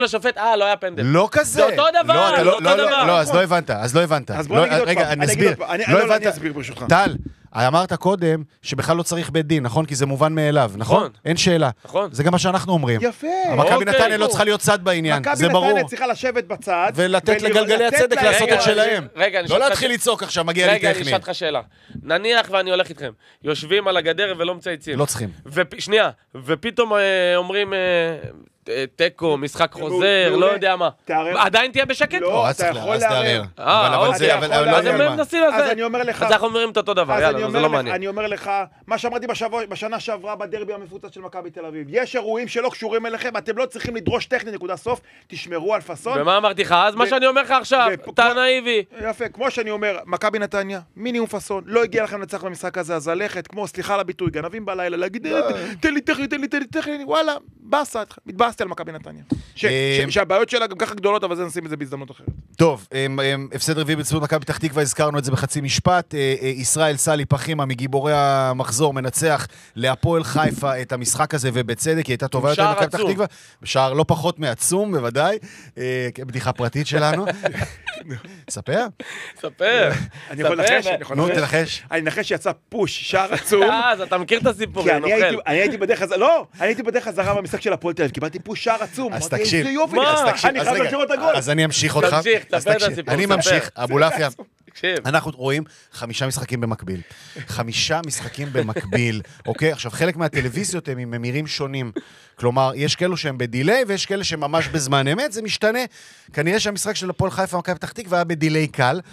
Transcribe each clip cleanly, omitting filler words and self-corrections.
לשופט, לא היה פנדל. לא כזה. זה אותו דבר, לא, אז לא הבנת. אז בוא נגיד עוד פעם. אני אסביר ברשותך. טל, אמרת קודם שבכלל לא צריך בית דין, נכון? כי זה מובן מאליו, נכון? אין שאלה. זה גם מה שאנחנו אומרים. יפה. מכבי נתניה לא צריכה להיות צד בעניין, זה ברור. מכבי נתניה צריכה לשבת בצד. ולתת לגלגלי הצדק לעשות את שלהם. רגע, לא להתחיל לצעוק עכשיו, מגיע לי טכני. רגע, אני אשאל אותך שאלה. נניח ואני הולך איתכם, יושבים על הגדר ולא מצייצים. לא צריכים. שנייה, ופתאום אומרים טקו, משחק חוזר, לא יודע מה. עדיין תהיה בשקט? לא, אתה יכול לערער. אז הם מנסים לזה. אז אני אומר לך... אז אנחנו אומרים את אותו דבר, יאללה, זה לא מעניין. אני אומר לך, מה שאמרתי בשנה שעברה בדרבי המפוצץ של מכבי תל אביב. יש אירועים שלא קשורים אליכם, אתם לא צריכים לדרוש טכני, נקודה סוף, תשמרו על פסון. ומה אמרתי לך? אז מה שאני אומר לך עכשיו, אתה נאיבי. יפה, כמו שאני אומר, מכבי נתניה, מינימום פסון, לא הגיע לכם לנצח במשחק הזה, אז ללכת, כמו, סליחה על הביטוי, גנבים בלילה, להגיד, תן לי טכני, וואלה, התבאסתי על מכבי נתניה. שהבעיות שלה גם ככה גדולות, אבל זה נשים את זה בהזדמנות אחרת. טוב, הפסד רביעי בצפות מכבי פתח תקווה, הזכרנו את זה בחצי משפט. ישראל סלי פחימה מגיבורי המחזור מנצח להפועל חיפה את המשחק הזה, ובצדק, היא הייתה טובה יותר מכבי פתח תקווה. בשער לא פחות מעצום, בוודאי. בדיחה פרטית שלנו. ספר? ספר. אני יכול לנחש? נו, תנחש. אני נחש שיצא פוש, שער עצום. אז אתה מכיר את הסיפור, כי אני הייתי בדרך חזרה במשחק של הפועל תל אביב, קיבלתי פוש שער עצום. אז תקשיב. אני חייב להשאיר את הגול. אז אני אמשיך אותך. אני ממשיך, אבו לפיה. אנחנו רואים 5 משחקים במקביל. 5 משחקים במקביל. אוקיי? עכשיו, חלק מהטלוויזיות הם עם ממירים שונים. כלומר, יש כאלו שהם בדילי, ויש כאלה שהם ממש בזמן אמת. זה משתנה. כנראה שהמשחק של הפועל חיפה ומכבי פתח תקווה היה בדילי קל.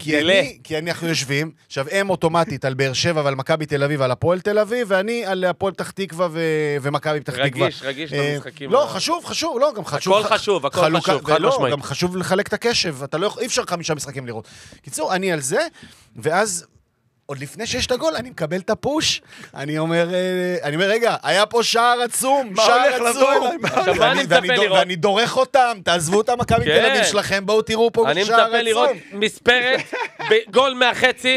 כי אנחנו יושבים, עכשיו, הם אוטומטית על באר שבע ועל מכבי תל אביב ועל הפועל תל אביב, ואני על הפועל פתח תקווה ומכבי פתח תקווה. רגיש למשחקים. לא, חשוב, לא, גם חשוב. הכל חשוב, חד משמעית. גם חשוב לחלק את הקשב. אי אפשר 5 משחקים לראות. קיצור, אני על זה, ואז עוד לפני שיש את הגול, אני מקבל את הפוש, אני אומר, רגע, היה פה שער עצום, ואני דורך אותם, תעזבו אותם מכבי תל אביב שלכם, בואו תראו פה שער עצום. אני מצפה לראות מספרת, גול מהחצי,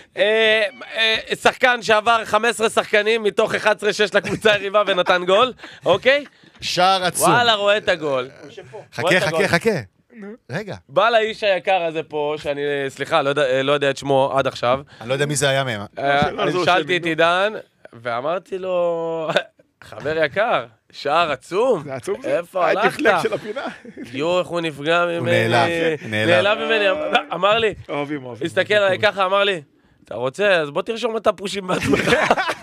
שחקן שעבר 15 שחקנים, מתוך 11-6 לקבוצה היריבה ונתן גול, אוקיי? שער עצום. וואלה, רואה את הגול. חכה. רגע. בא לאיש היקר הזה פה, שאני, סליחה, לא יודע את שמו עד עכשיו. אני לא יודע מי זה היה מהם. אני שאלתי את עידן, ואמרתי לו, חבר יקר, שער עצום. זה עצום זה? איפה הלכת? התפלק של הפינה. איך הוא נפגע ממני. הוא נעלב ממני. אמר לי, אוהבים. הסתכל עליי ככה, אמר לי, אתה רוצה, אז בוא תרשום את הפושים בעצמך.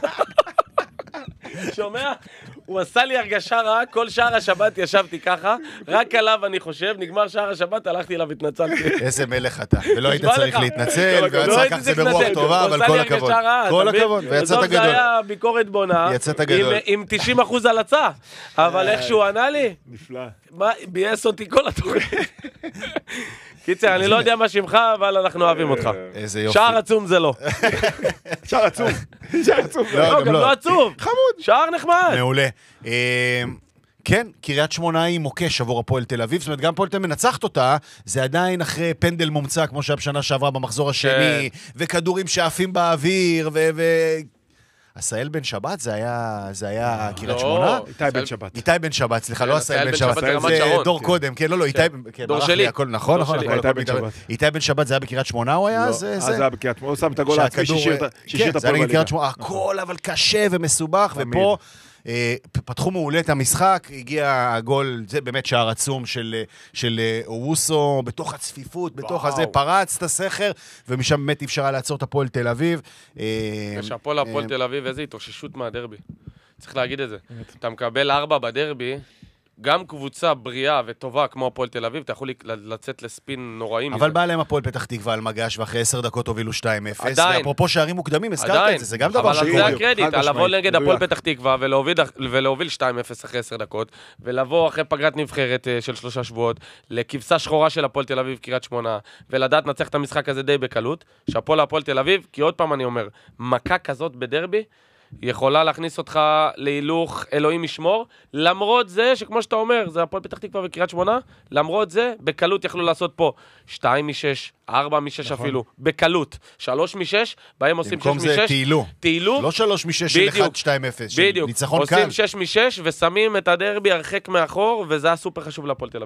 שומע? הוא עשה לי הרגשה רעה, כל שער השבת ישבתי ככה, רק עליו אני חושב, נגמר שער השבת, הלכתי אליו והתנצלתי. איזה מלך אתה, ולא היית צריך להתנצל, ויצא כך זה ברוח טובה, אבל כל הכבוד. כל הכבוד, ויצאת הגדול. זה היה ביקורת בונה, עם 90% הלצה, אבל איך שהוא ענה לי, נפלא. בייס אותי כל התוכנית. קיצר, אני לא יודע מה שמך, אבל אנחנו אוהבים אותך. איזה יופי. שער עצום זה לא. שער עצום. לא, גם לא עצוב. חמוד. שער נחמד. מעולה. כן, קריית שמונה היא מוקש עבור הפועל תל אביב, זאת אומרת, גם הפועל תל אביב מנצחת אותה, זה עדיין אחרי פנדל מומצא, כמו שהיה בשנה שעברה במחזור השני, וכדורים שעפים באוויר, עשאל בן שבת, זה היה קריית שמונה? איתי בן שבת, סליחה, לא עשאל בן שבת, זה דור קודם, כן, לא, איתי, דור שלי. נכון, איתי בן שבת, זה היה בקריית שמונה, הוא היה? זה היה בקריית שמונה, הוא שם את הגול העצמי, שישיר את הפועל בליגה. הכל אבל קשה ומסובך, ופה פתחו מעולה את המשחק, הגיע הגול, זה באמת שער עצום של אורוסו, בתוך הצפיפות, בתוך הזה, פרץ את הסכר, ומשם באמת אפשרה לעצור את הפועל תל אביב. ושהפועל הפועל תל אביב, איזה התאוששות מהדרבי. צריך להגיד את זה. אתה מקבל 4 בדרבי, גם קבוצה בריאה וטובה כמו הפועל תל אביב, אתה יכול לצאת לספין נוראים. אבל בא להם הפועל פתח תקווה על מגש, ואחרי 10 דקות הובילו 2-0. ואפרופו שערים מוקדמים, הזכרת את זה, זה גם דבר שקורה. אבל זה הקרדיט, לבוא נגד הפועל פתח תקווה ולהוביל 2-0 אחרי 10 דקות, ולבוא אחרי פגרת נבחרת של 3 שבועות, לכבשה שחורה של הפועל תל אביב, קריית שמונה, ולדעת נצח את המשחק הזה די בקלות, שהפועל הפועל תל אביב, כי עוד פעם אני אומר, מכה כזאת בדרבי, יכולה להכניס אותך להילוך אלוהים ישמור, למרות זה שכמו שאתה אומר, זה הפועל פתח תקווה וקריית שמונה, למרות זה, בקלות יכלו לעשות פה 2-6, 4-6 אפילו, בקלות, 3-6, בהם עושים 6-6. במקום זה תהילו. לא 3-6 של 1-2-0, בדיוק, ניצחון קל. עושים 6-6 ושמים את הדרבי הרחק מאחור, וזה היה סופר חשוב להפועל תל אביב.